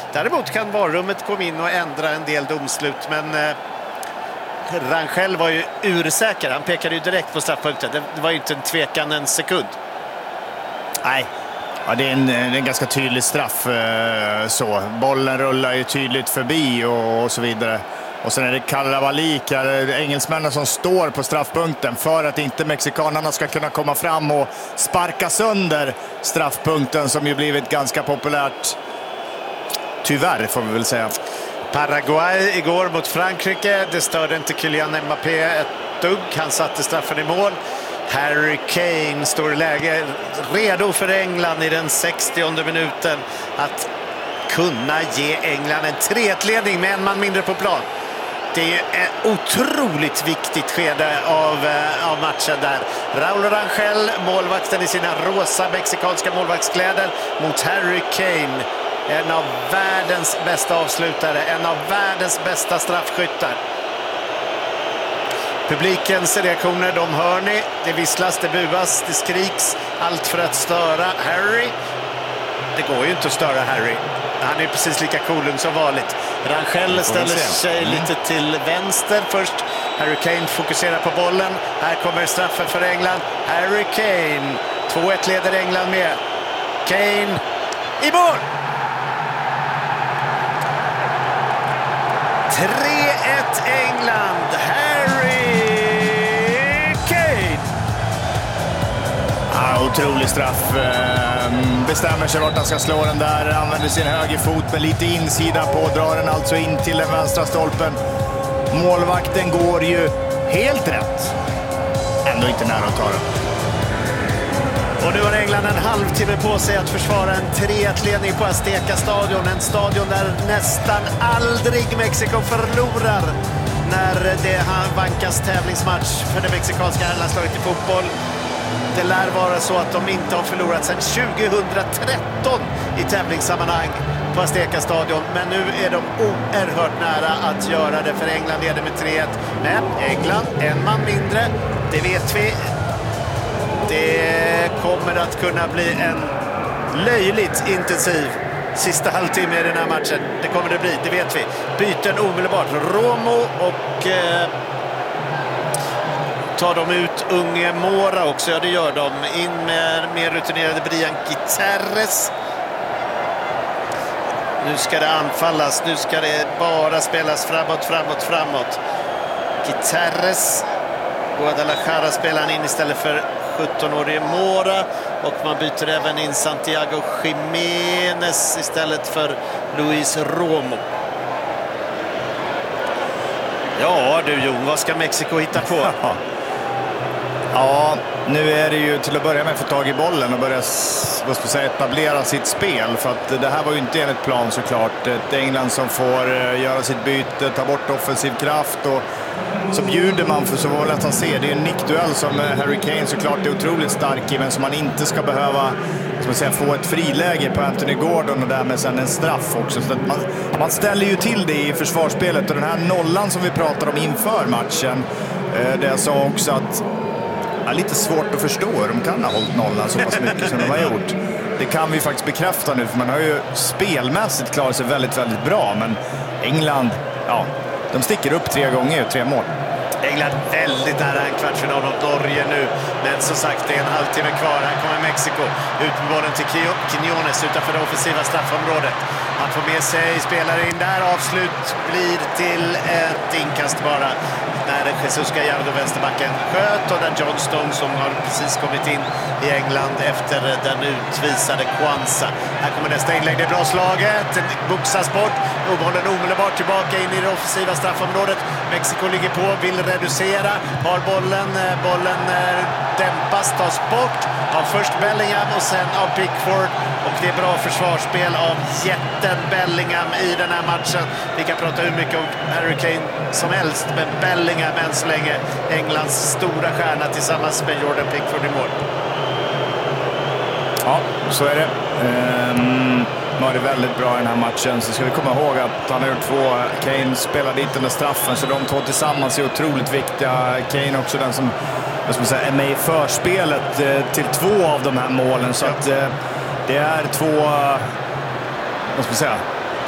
Däremot kan varummet komma in och ändra en del domslut, men Rangel var ju ursäker. Han pekade ju direkt på straffpunkten. Det var ju inte en tvekan en sekund. Nej. Ja, det är en ganska tydlig straff. Så. Bollen rullar ju tydligt förbi och så vidare. Och sen är det Kalabalik, engelsmännen som står på straffpunkten för att inte mexikanerna ska kunna komma fram och sparka sönder straffpunkten som ju blivit ganska populärt. Tyvärr får vi väl säga. Paraguay igår mot Frankrike. Det störde inte Kylian Mbappé ett dugg. Han satte straffen i mål. Harry Kane står i läge redo för England i den 60:e minuten att kunna ge England en 3-1-ledning med en man mindre på plan. Det är ju ett otroligt viktigt skede av matchen där. Raúl Rangel, målvakten i sina rosa mexikanska målvaktskläder mot Harry Kane. En av världens bästa avslutare, en av världens bästa straffskyttar. Publikens reaktioner, de hör ni. Det visslas, det buas, det skriks. Allt för att störa Harry. Det går ju inte att störa Harry. Han är precis lika cool som vanligt. Rangel ställer sig lite till vänster först. Harry Kane fokuserar på bollen. Här kommer straffen för England. Harry Kane. 2-1 leder England med. Kane i mål! 3-1 England. Harry Kane. Otrolig straff. Bestämmer sig vart han ska slå den där. Använder sin högerfot med lite insida på. Drar den alltså in till den vänstra stolpen. Målvakten går ju helt rätt. Ändå inte nära att ta den. Och nu har England en halvtimme på sig att försvara en 3-1-ledning på Azteca-stadion. En stadion där nästan aldrig Mexiko förlorar när det vankas tävlingsmatch för det mexikanska herrlandslaget i fotboll. Det lär vara så att de inte har förlorat sedan 2013 i tävlingssammanhang på Azteca-stadion. Men nu är de oerhört nära att göra det, för England leder med 3-1. Men England, en man mindre, det vet vi. Det kommer att kunna bli en löjligt intensiv sista halvtimme i den här matchen. Det kommer det bli, det vet vi. Byten omedelbart. Romo och tar de ut unge Mora också? Ja, det gör de. In med mer rutinerade Brian Gutierrez. Nu ska det anfallas. Nu ska det bara spelas framåt. Gutierrez. Guadalajara spelar han in istället för 17-årige Mora, och man byter även in Santiago Jiménez istället för Luis Romo. Ja du Jon, vad ska Mexiko hitta på? Ja, nu är det ju till att börja med att få tag i bollen och börja etablera sitt spel, för att det här var ju inte enligt plan såklart. Ett England som får göra sitt byte, ta bort offensiv kraft, och så bjuder man för så var lätt att se. Det är en nickduell som Harry Kane såklart är otroligt stark i, men som man inte ska behöva få ett friläge på Anthony Gordon och därmed sen en straff också. Så att man ställer ju till det i försvarspelet, och den här nollan som vi pratar om inför matchen, det jag sa också att lite svårt att förstå. De kan ha hållit nollan så pass mycket som de har gjort. Det kan vi faktiskt bekräfta nu, för man har ju spelmässigt klarat sig väldigt, väldigt bra. Men England, ja, de sticker upp 3 gånger och 3 mål. England väldigt nära en kvartsfinal mot Norge nu. Men som sagt, det är en halvtimme kvar. Här kommer Mexiko. Ut med bollen till Quiñones utanför det offensiva straffområdet. Han får med sig spelare in där. Avslut blir till ett inkast bara. När Jesus Gallardo, vänsterbacken, sköt, och där John Stone, som har precis kommit in i England efter den utvisade Kwanza. Här kommer nästa inlägg, det är bra slaget. Boxas bort, och bollen omedelbart tillbaka in i det offensiva straffområdet. Mexiko ligger på, vill reducera, har bollen dämpas, tas bort av först Bellingham och sen av Pickford, och det är bra försvarsspel av jätten Bellingham i den här matchen. Vi kan prata hur mycket om Harry Kane som helst, men Bellingham än så länge Englands stora stjärna tillsammans med Jordan Pickford i mål. Ja, så är det. Var det väldigt bra i den här matchen. Så ska vi komma ihåg att han har gjort 2. Kane spelade inte den där straffen, så de 2 tillsammans är otroligt viktiga. Kane också den som är med i förspelet till 2 av de här målen. Så att det är 2